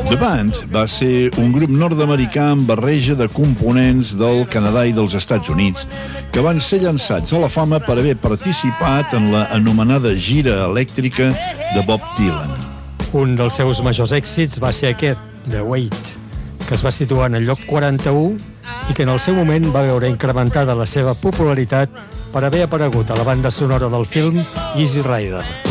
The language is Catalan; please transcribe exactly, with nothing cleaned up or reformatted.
The Band va ser un grup nord-americà amb barreja de components del Canadà i dels Estats Units que van ser llançats a la fama per haver participat en la anomenada gira elèctrica de Bob Dylan. Un dels seus majors èxits va ser aquest, The Wait, que es va situar en el lloc quaranta-u i que en el seu moment va veure incrementada la seva popularitat per haver aparegut a la banda sonora del film Easy Rider.